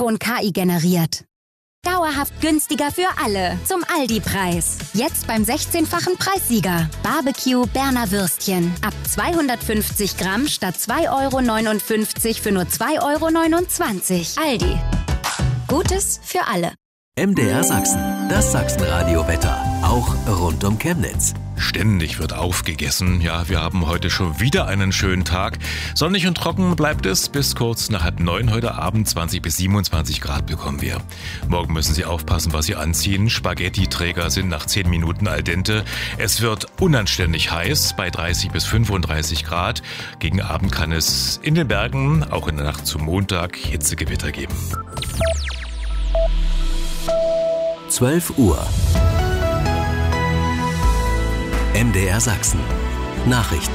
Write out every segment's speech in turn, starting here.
Ton KI generiert. Dauerhaft günstiger für alle. Zum Aldi-Preis. Jetzt beim 16-fachen Preissieger. Barbecue Berner Würstchen. Ab 250 Gramm statt 2,59 € für nur 2,29 €. Aldi. Gutes für alle. MDR Sachsen. Das Sachsenradio-Wetter. Auch rund um Chemnitz. Ständig wird aufgegessen. Ja, wir haben heute schon wieder einen schönen Tag. Sonnig und trocken bleibt es bis kurz nach 8:30 heute Abend. 20 bis 27 Grad bekommen wir. Morgen müssen Sie aufpassen, was Sie anziehen. Spaghetti-Träger sind nach 10 Minuten al dente. Es wird unanständig heiß bei 30 bis 35 Grad. Gegen Abend kann es in den Bergen, auch in der Nacht zum Montag, Hitzegewitter geben. 12 Uhr. MDR Sachsen. Nachrichten.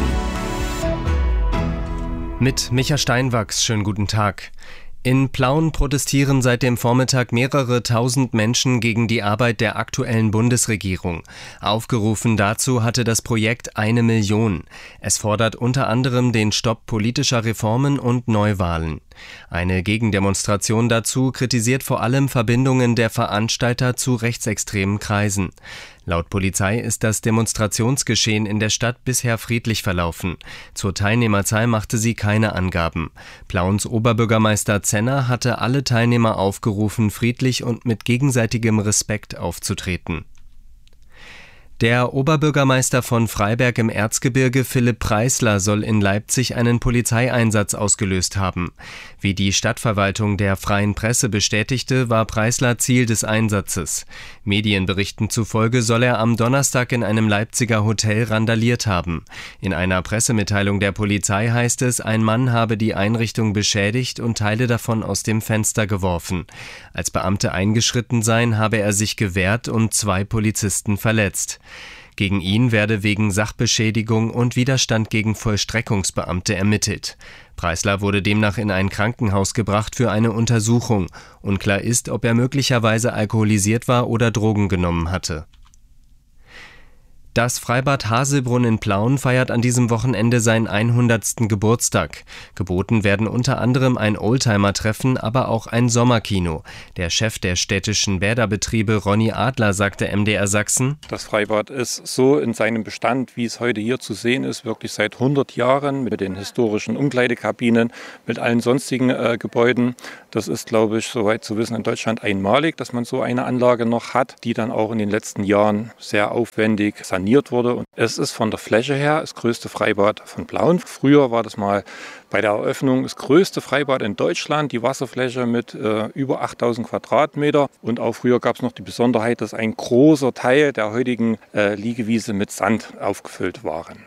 Mit Micha Steinwachs, schönen guten Tag. In Plauen protestieren seit dem Vormittag mehrere tausend Menschen gegen die Arbeit der aktuellen Bundesregierung. Aufgerufen dazu hatte das Projekt 1 Million. Es fordert unter anderem den Stopp politischer Reformen und Neuwahlen. Eine Gegendemonstration dazu kritisiert vor allem Verbindungen der Veranstalter zu rechtsextremen Kreisen. Laut Polizei ist das Demonstrationsgeschehen in der Stadt bisher friedlich verlaufen. Zur Teilnehmerzahl machte sie keine Angaben. Plauens Oberbürgermeister Zenner hatte alle Teilnehmer aufgerufen, friedlich und mit gegenseitigem Respekt aufzutreten. Der Oberbürgermeister von Freiberg im Erzgebirge, Philipp Preisler, soll in Leipzig einen Polizeieinsatz ausgelöst haben. Wie die Stadtverwaltung der Freien Presse bestätigte, war Preisler Ziel des Einsatzes. Medienberichten zufolge soll er am Donnerstag in einem Leipziger Hotel randaliert haben. In einer Pressemitteilung der Polizei heißt es, ein Mann habe die Einrichtung beschädigt und Teile davon aus dem Fenster geworfen. Als Beamte eingeschritten seien, habe er sich gewehrt und 2 Polizisten verletzt. Gegen ihn werde wegen Sachbeschädigung und Widerstand gegen Vollstreckungsbeamte ermittelt. Preisler wurde demnach in ein Krankenhaus gebracht für eine Untersuchung. Unklar ist, ob er möglicherweise alkoholisiert war oder Drogen genommen hatte. Das Freibad Haselbrunn in Plauen feiert an diesem Wochenende seinen 100. Geburtstag. Geboten werden unter anderem ein Oldtimer-Treffen, aber auch ein Sommerkino. Der Chef der städtischen Bäderbetriebe, Ronny Adler, sagte MDR Sachsen: Das Freibad ist so in seinem Bestand, wie es heute hier zu sehen ist, wirklich seit 100 Jahren mit den historischen Umkleidekabinen, mit allen sonstigen Gebäuden. Das ist, glaube ich, soweit zu wissen, in Deutschland einmalig, dass man so eine Anlage noch hat, die dann auch in den letzten Jahren sehr aufwendig saniert wurde. Und es ist von der Fläche her das größte Freibad von Plauen. Früher war das mal bei der Eröffnung das größte Freibad in Deutschland, die Wasserfläche mit über 8000 Quadratmeter. Und auch früher gab es noch die Besonderheit, dass ein großer Teil der heutigen Liegewiese mit Sand aufgefüllt waren.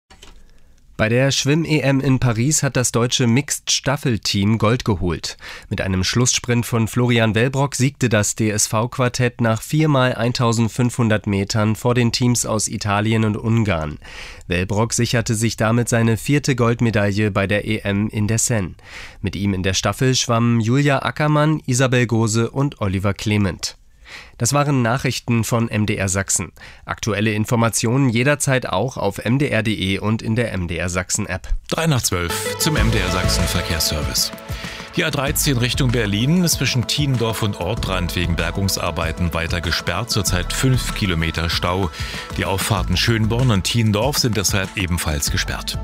Bei der Schwimm-EM in Paris hat das deutsche Mixed-Staffelteam Gold geholt. Mit einem Schlusssprint von Florian Wellbrock siegte das DSV-Quartett nach 4 mal 1500 Metern vor den Teams aus Italien und Ungarn. Wellbrock sicherte sich damit seine 4. Goldmedaille bei der EM in der Seine. Mit ihm in der Staffel schwammen Julia Ackermann, Isabel Gose und Oliver Clement. Das waren Nachrichten von MDR Sachsen. Aktuelle Informationen jederzeit auch auf mdr.de und in der MDR Sachsen App. 3:12 zum MDR Sachsen Verkehrsservice. Die A13 Richtung Berlin ist zwischen Tiendorf und Ortrand wegen Bergungsarbeiten weiter gesperrt, zurzeit 5 Kilometer Stau. Die Auffahrten Schönborn und Tiendorf sind deshalb ebenfalls gesperrt.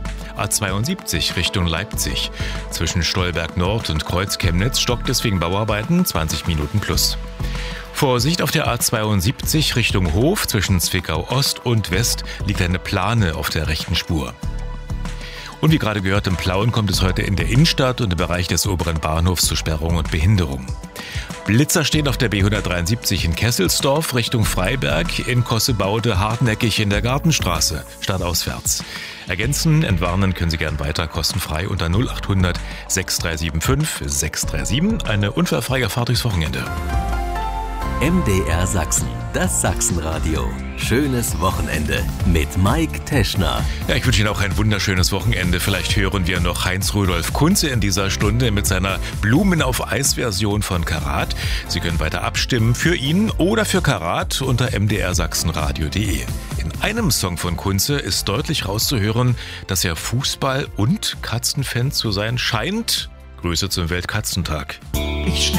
A72 Richtung Leipzig. Zwischen Stolberg Nord und Kreuz Chemnitz stockt es wegen Bauarbeiten 20 Minuten plus. Vorsicht auf der A72 Richtung Hof, zwischen Zwickau Ost und West liegt eine Plane auf der rechten Spur. Und wie gerade gehört, in Plauen kommt es heute in der Innenstadt und im Bereich des oberen Bahnhofs zu Sperrung und Behinderung. Blitzer stehen auf der B173 in Kesselsdorf Richtung Freiberg, in Kossebaude hartnäckig in der Gartenstraße, stadtauswärts. Ergänzen, entwarnen können Sie gern weiter kostenfrei unter 0800 6375 637. Eine unfallfreie Fahrt durchs Wochenende. MDR Sachsen, das Sachsenradio. Schönes Wochenende mit Mike Teschner. Ja, ich wünsche Ihnen auch ein wunderschönes Wochenende. Vielleicht hören wir noch Heinz-Rudolf Kunze in dieser Stunde mit seiner Blumen-auf-Eis-Version von Karat. Sie können weiter abstimmen für ihn oder für Karat unter mdrsachsenradio.de. In einem Song von Kunze ist deutlich rauszuhören, dass er Fußball- und Katzenfan zu sein scheint. Grüße zum Weltkatzentag. Ich